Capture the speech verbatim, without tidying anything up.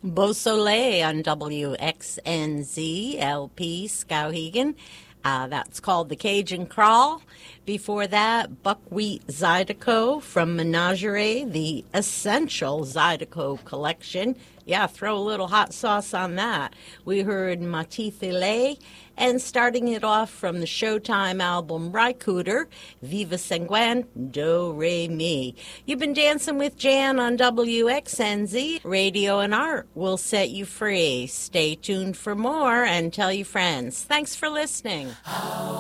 Beau Soleil on W X N Z L P Skowhegan. Uh, that's called The Cajun Crawl. Before that, Buckwheat Zydeco from Menagerie, the Essential Zydeco Collection. Yeah, throw a little hot sauce on that. We heard Matithile, and starting it off from the Showtime album Rycooter, Viva Sanguin, Do Re Mi. You've been dancing with Jan on W X N Z. Radio and art will set you free. Stay tuned for more and tell your friends. Thanks for listening.